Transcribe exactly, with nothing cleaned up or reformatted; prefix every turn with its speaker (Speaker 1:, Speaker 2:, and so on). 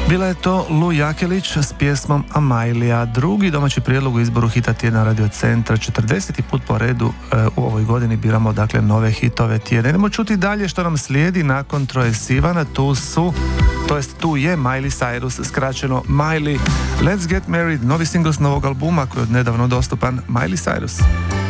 Speaker 1: Bila je to Lu Jakelić s pjesmom Amailija, drugi domaći prijedlog u izboru hita tjedna Radio Centra. četrdeseti put po redu e, u ovoj godini biramo dakle nove hitove tjedna. Idemo čuti dalje što nam slijedi nakon Troye Sivana. Tu su, to jest tu je Miley Cyrus, skraćeno Miley. Let's Get Married, novi singl s novog albuma koji je odnedavno dostupan. Miley Cyrus.